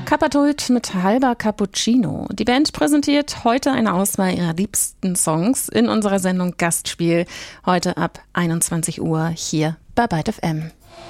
Kapatoid mit halber Cappuccino. Die Band präsentiert heute eine Auswahl ihrer liebsten Songs in unserer Sendung Gastspiel. Heute ab 21 Uhr hier bei Byte FM.